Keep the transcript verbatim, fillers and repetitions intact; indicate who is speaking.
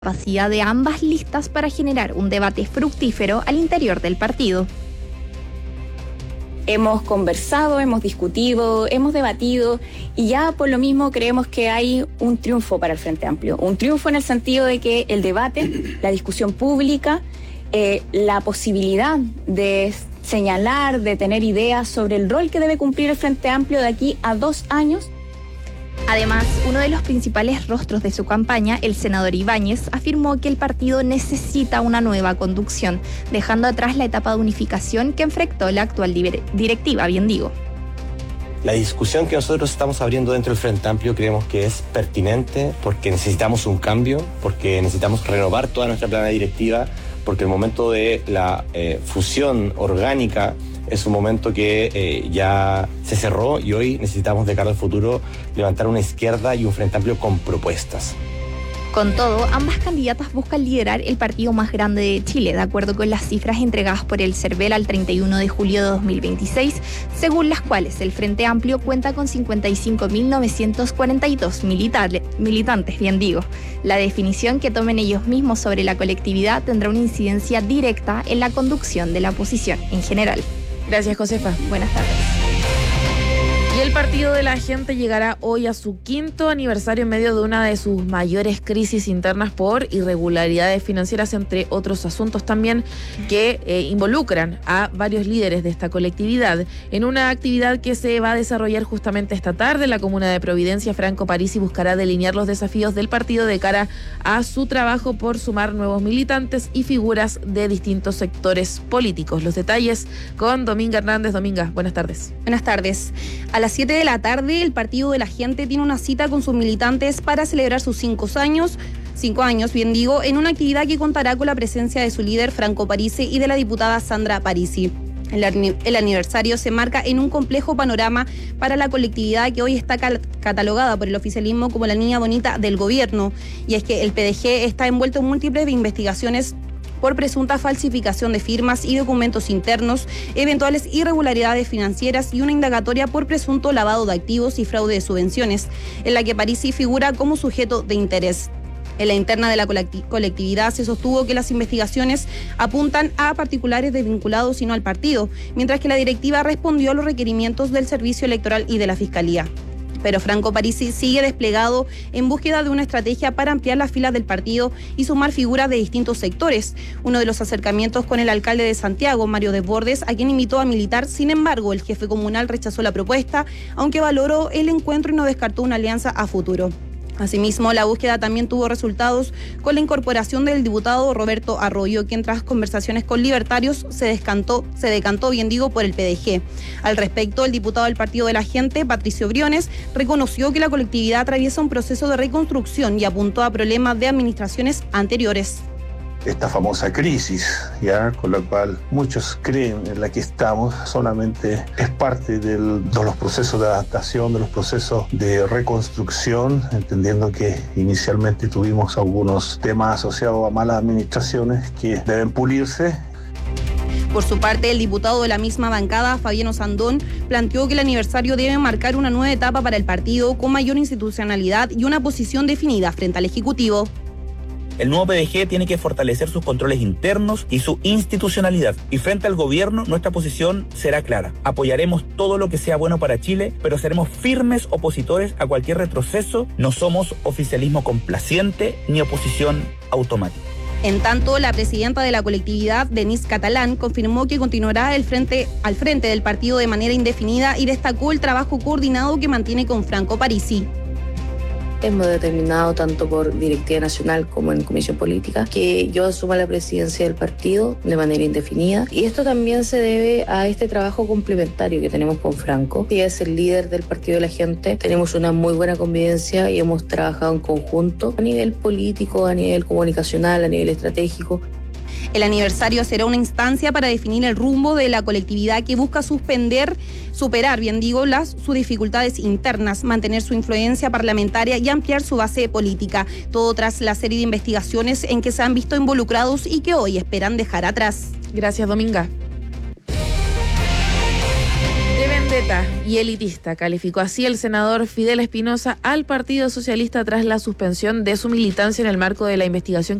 Speaker 1: capacidad de ambas listas para generar un debate fructífero al interior del partido.
Speaker 2: Hemos conversado, hemos discutido, hemos debatido y ya por lo mismo creemos que hay un triunfo para el Frente Amplio. Un triunfo en el sentido de que el debate, la discusión pública, eh, la posibilidad de señalar, de tener ideas sobre el rol que debe cumplir el Frente Amplio de aquí a dos años.
Speaker 1: Además, uno de los principales rostros de su campaña, el senador Ibáñez, afirmó que el partido necesita una nueva conducción, dejando atrás la etapa de unificación que enfrentó la actual directiva, bien digo.
Speaker 3: La discusión que nosotros estamos abriendo dentro del Frente Amplio creemos que es pertinente porque necesitamos un cambio, porque necesitamos renovar toda nuestra plana directiva, porque el momento de la eh, fusión orgánica es un momento que eh, ya se cerró y hoy necesitamos de cara al futuro levantar una izquierda y un Frente Amplio con propuestas.
Speaker 1: Con todo, ambas candidatas buscan liderar el partido más grande de Chile, de acuerdo con las cifras entregadas por el CERVEL al treinta y uno de julio de dos mil veintiséis, según las cuales el Frente Amplio cuenta con cincuenta y cinco mil novecientos cuarenta y dos militare, militantes, bien digo. La definición que tomen ellos mismos sobre la colectividad tendrá una incidencia directa en la conducción de la oposición en general.
Speaker 4: Gracias, Josefa.
Speaker 1: Buenas tardes.
Speaker 4: Y el Partido de la Gente llegará hoy a su quinto aniversario en medio de una de sus mayores crisis internas por irregularidades financieras, entre otros asuntos también que eh, involucran a varios líderes de esta colectividad. En una actividad que se va a desarrollar justamente esta tarde en la comuna de Providencia, Franco Parisi buscará delinear los desafíos del partido de cara a su trabajo por sumar nuevos militantes y figuras de distintos sectores políticos. Los detalles con Dominga Hernández. Dominga, buenas tardes.
Speaker 5: Buenas tardes. A las siete de la tarde, el Partido de la Gente tiene una cita con sus militantes para celebrar sus cinco años, cinco años, bien digo, en una actividad que contará con la presencia de su líder, Franco Parisi, y de la diputada Sandra Parisi. El, el aniversario se marca en un complejo panorama para la colectividad que hoy está cal- catalogada por el oficialismo como la niña bonita del gobierno. Y es que el P D G está envuelto en múltiples investigaciones por presunta falsificación de firmas y documentos internos, eventuales irregularidades financieras y una indagatoria por presunto lavado de activos y fraude de subvenciones, en la que Parisi figura como sujeto de interés. En la interna de la colectividad se sostuvo que las investigaciones apuntan a particulares desvinculados y no al partido, mientras que la directiva respondió a los requerimientos del Servicio Electoral y de la Fiscalía. Pero Franco Parisi sigue desplegado en búsqueda de una estrategia para ampliar las filas del partido y sumar figuras de distintos sectores. Uno de los acercamientos con el alcalde de Santiago, Mario Desbordes, a quien invitó a militar. Sin embargo, el jefe comunal rechazó la propuesta, aunque valoró el encuentro y no descartó una alianza a futuro. Asimismo, la búsqueda también tuvo resultados con la incorporación del diputado Roberto Arroyo, quien tras conversaciones con libertarios se descantó, se decantó, bien digo, por el P D G. Al respecto, el diputado del Partido de la Gente, Patricio Briones, reconoció que la colectividad atraviesa un proceso de reconstrucción y apuntó a problemas de administraciones anteriores.
Speaker 6: Esta famosa crisis, ya con la cual muchos creen en la que estamos, solamente es parte del, de los procesos de adaptación, de los procesos de reconstrucción, entendiendo que inicialmente tuvimos algunos temas asociados a malas administraciones que deben pulirse.
Speaker 5: Por su parte, el diputado de la misma bancada, Fabiano Sandón, planteó que el aniversario debe marcar una nueva etapa para el partido con mayor institucionalidad y una posición definida frente al Ejecutivo.
Speaker 7: El nuevo P D G tiene que fortalecer sus controles internos y su institucionalidad. Y frente al gobierno, nuestra posición será clara. Apoyaremos todo lo que sea bueno para Chile, pero seremos firmes opositores a cualquier retroceso. No somos oficialismo complaciente ni oposición automática.
Speaker 5: En tanto, la presidenta de la colectividad, Denise Catalán, confirmó que continuará el frente, al frente del partido de manera indefinida y destacó el trabajo coordinado que mantiene con Franco Parisi.
Speaker 8: Hemos determinado tanto por directiva nacional como en comisión política que yo asuma la presidencia del partido de manera indefinida, y esto también se debe a este trabajo complementario que tenemos con Franco, que es el líder del Partido de la Gente. Tenemos una muy buena convivencia y hemos trabajado en conjunto a nivel político, a nivel comunicacional, a nivel estratégico.
Speaker 5: El aniversario será una instancia para definir el rumbo de la colectividad que busca suspender, superar, bien digo, las, sus dificultades internas, mantener su influencia parlamentaria y ampliar su base política. Todo tras la serie de investigaciones en que se han visto involucrados y que hoy esperan dejar atrás.
Speaker 4: Gracias, Dominga. Deben de Boleta y elitista, calificó así el senador Fidel Espinosa al Partido Socialista tras la suspensión de su militancia en el marco de la investigación